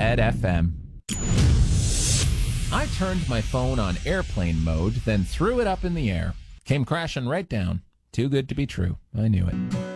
at FM. I turned my phone on airplane mode, then threw it up in the air. Came crashing right down. Too good to be true. I knew it.